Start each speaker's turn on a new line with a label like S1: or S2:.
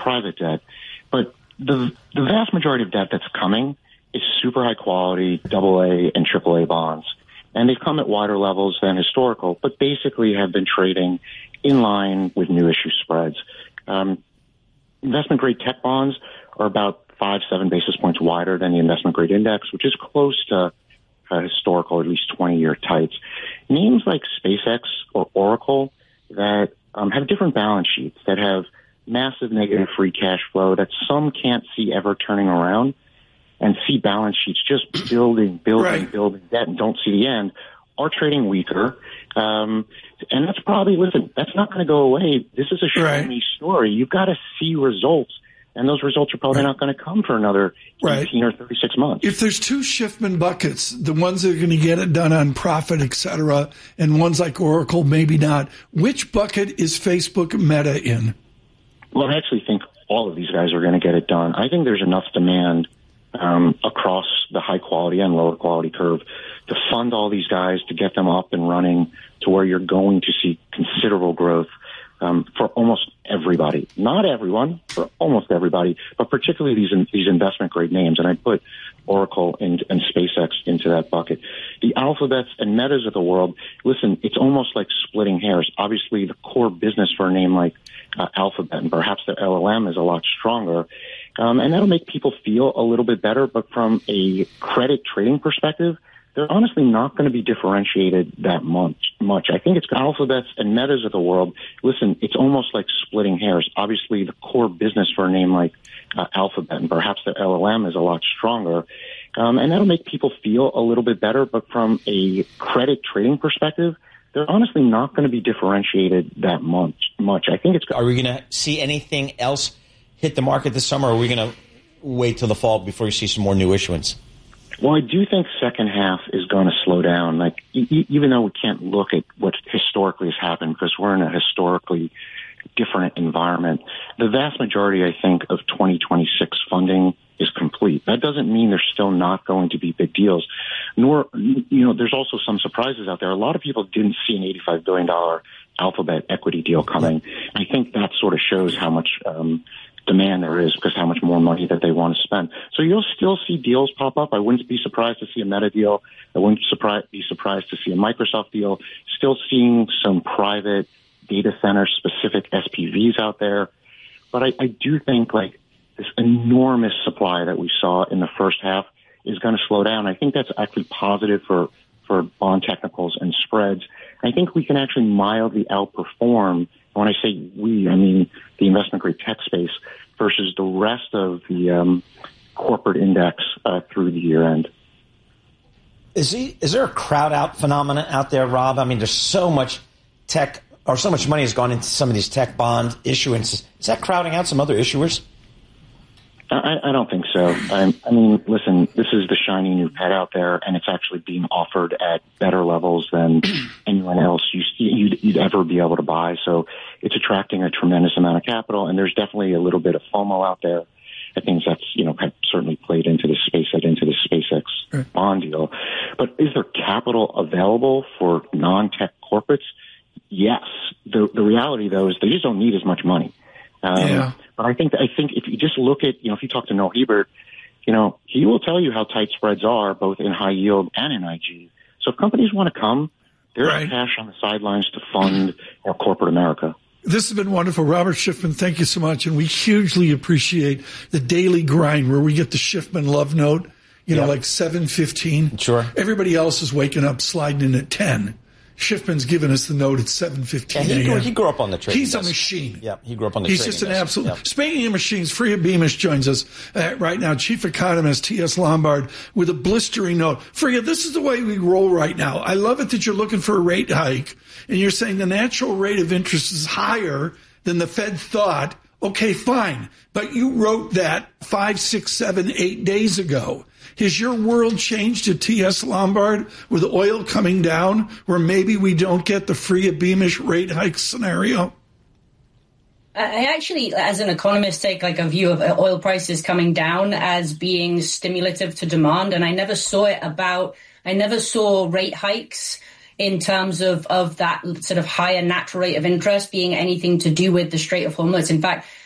S1: private debt. But the vast majority of debt that's coming is super high quality AA and AAA bonds. And they've come at wider levels than historical, but basically have been trading in line with new issue spreads. Investment grade tech bonds are about 5-7 basis points wider than the investment grade index, which is close to historical, at least 20-year tights. Names like SpaceX or Oracle that have different balance sheets, that have massive negative free cash flow that some can't see ever turning around, and see balance sheets just building debt and don't see the end, are trading weaker. And that's probably, that's not going to go away. This is a show-me story. You've got to see results. And those results are probably not going to come for another 18 or 36 months.
S2: If there's two Schiffman buckets, the ones that are going to get it done on profit, et cetera, and ones like Oracle, maybe not, which bucket is Facebook Meta in?
S1: Well, I actually think all of these guys are going to get it done. I think there's enough demand across the high quality and lower quality curve to fund all these guys, to get them up and running to where you're going to see considerable growth for almost everybody. Not everyone, for almost everybody, but particularly these investment grade names. And I put Oracle and SpaceX into that bucket. The Alphabets and Metas of the world, it's almost like splitting hairs. Obviously, the core business for a name like Alphabet, and perhaps their LLM, is a lot stronger. And that'll make people feel a little bit better. But from a credit trading perspective, they're honestly not going to be differentiated that much. I think it's Alphabets and Metas of the world. It's almost like splitting hairs. Obviously, the core business for a name like Alphabet, and perhaps their LLM, is a lot stronger. And that'll make people feel a little bit better. But from a credit trading perspective, they're honestly not going to be differentiated that much. I think it's.
S3: Are we going to see anything else hit the market this summer, or are we going to wait till the fall before you see some more new issuance?
S1: Well, I do think second half is going to slow down. Like, even though we can't look at what historically has happened because we're in a historically different environment, the vast majority, I think, of 2026 funding is complete. That doesn't mean there's still not going to be big deals. Nor, there's also some surprises out there. A lot of people didn't see an $85 billion Alphabet equity deal coming. I think that sort of shows how much demand there is, because how much more money that they want to spend. So you'll still see deals pop up. I wouldn't be surprised to see a Meta deal. I wouldn't be surprised to see a Microsoft deal. Still seeing some private data center specific SPVs out there. But I do think this enormous supply that we saw in the first half is going to slow down. I think that's actually positive for bond technicals and spreads. I think we can actually mildly outperform. When I say we, I mean the investment grade tech space versus the rest of the corporate index through the year end.
S3: Is there a crowd out phenomenon out there, Rob? I mean, there's so much tech, or so much money has gone into some of these tech bond issuances. Is that crowding out some other issuers?
S1: I don't think so. I mean, listen, this is the shiny new pet out there, and it's actually being offered at better levels than anyone else you'd ever be able to buy. So it's attracting a tremendous amount of capital, and there's definitely a little bit of FOMO out there. I think that's, have certainly played into the SpaceX bond deal. But is there capital available for non-tech corporates? Yes. The reality, though, is they just don't need as much money. But I think if you just look at, if you talk to Noah Hebert, he will tell you how tight spreads are, both in high yield and in IG. So if companies want to come, there's cash on the sidelines to fund corporate America.
S2: This has been wonderful. Robert Schiffman, thank you so much. And we hugely appreciate the daily grind where we get the Schiffman love note, like 7:15.
S3: Sure.
S2: Everybody else is waking up, sliding in at 10. Schiffman's given us the note at 7:15 a.m.
S3: He grew up on the trading
S2: He's
S3: desk.
S2: A machine.
S3: Yeah, he grew up on the trading desk.
S2: He's just an absolute. Yep. Speaking of machines, Freya Beamish joins us right now, Chief Economist T.S. Lombard, with a blistering note. Freya, this is the way we roll right now. I love it that you're looking for a rate hike, and you're saying the natural rate of interest is higher than the Fed thought. Okay, fine. But you wrote that 5, 6, 7, 8 days ago. Has your world changed to T.S. Lombard with oil coming down, where maybe we don't get the Freya Beamish rate hike scenario?
S4: I actually, as an economist, take a view of oil prices coming down as being stimulative to demand. And I never saw rate hikes in terms of that sort of higher natural rate of interest being anything to do with the Strait of Hormuz. In fact,